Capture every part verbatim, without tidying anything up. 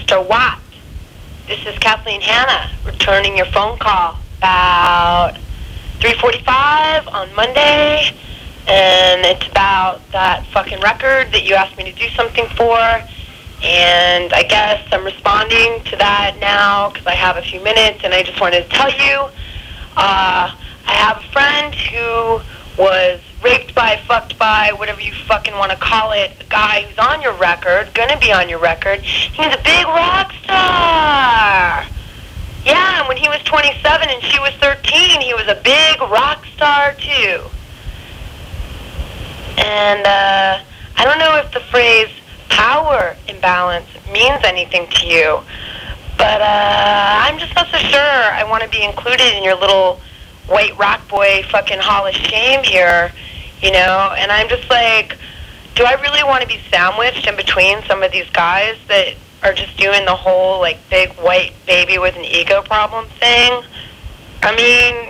Mister Watt. This is Kathleen Hanna returning your phone call about three forty-five on Monday, and it's about that fucking record that you asked me to do something for, and I guess I'm responding to that now because I have a few minutes, and I just wanted to tell you, uh, I have a friend who was raped by, fucked by, whatever you fucking want to call it, a guy who's on your record, gonna be on your record. He was a big rock star. Yeah, and when he was twenty-seven and she was thirteen, he was a big rock star too. And uh, I don't know if the phrase power imbalance means anything to you, but uh, I'm just not so sure I want to be included in your little white rock boy fucking hall of shame here, you know? And I'm just like, do I really want to be sandwiched in between some of these guys that are just doing the whole, like, big white baby with an ego problem thing? I mean,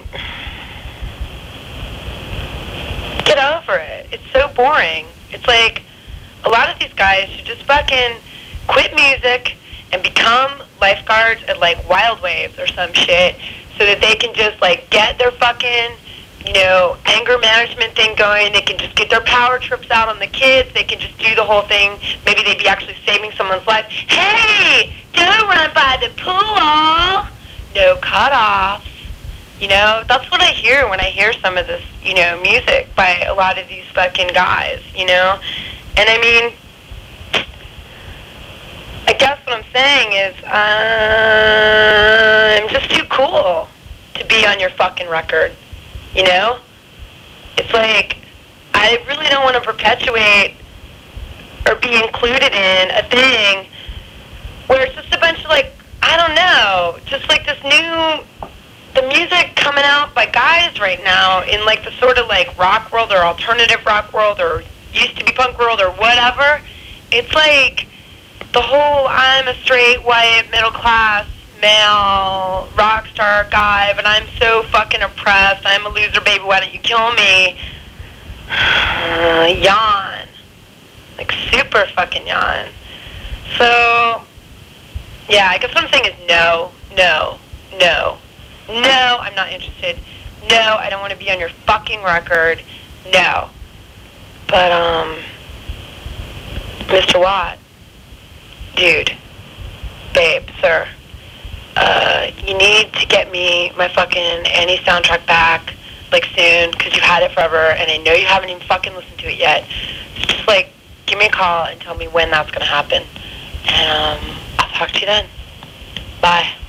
get over it. It's so boring. It's like, a lot of these guys should just fucking quit music and become lifeguards at, like, Wild Waves or some shit, so that they can just, like, get their fucking, you know, anger management thing going. They can just get their power trips out on the kids. They can just do the whole thing. Maybe they'd be actually saving someone's life. Hey, don't run by the pool. No cutoffs. You know, that's what I hear when I hear some of this, you know, music by a lot of these fucking guys, you know? And I mean, I guess what I'm saying is, uh, I'm just too cool to be on your fucking record, you know? It's like, I really don't want to perpetuate or be included in a thing where it's just a bunch of, like, I don't know, just like this new, the music coming out by guys right now in, like, the sort of, like, rock world or alternative rock world or used to be punk world or whatever. It's like the whole I'm a straight, white, middle-class, male, rock star guy, but I'm so fucking oppressed. I'm a loser, baby. Why don't you kill me? Uh, yawn. Like, super fucking yawn. So, yeah, I guess what I'm saying is no, no, no. No, I'm not interested. No, I don't want to be on your fucking record. No. But, um, Mister Watt, dude, babe, sir, uh, you need to get me my fucking Annie soundtrack back, like, soon, because you've had it forever, and I know you haven't even fucking listened to it yet. So just, like, give me a call and tell me when that's going to happen. And, um, I'll talk to you then. Bye.